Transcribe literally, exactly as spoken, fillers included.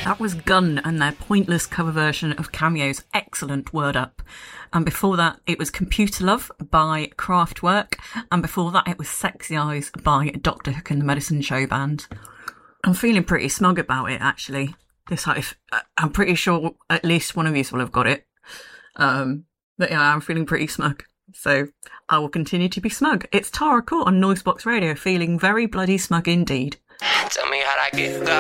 That was Gun and their pointless cover version of Cameo's excellent Word Up. And before that, it was Computer Love by Kraftwerk. And before that, it was Sexy Eyes by Doctor Hook and the Medicine Show Band. I'm feeling pretty smug about it, actually. This, I'm pretty sure at least one of you will have got it. Um, but yeah, I'm feeling pretty smug. So I will continue to be smug. It's Tara Court on Noisebox Radio, feeling very bloody smug indeed. Tell me how'd I get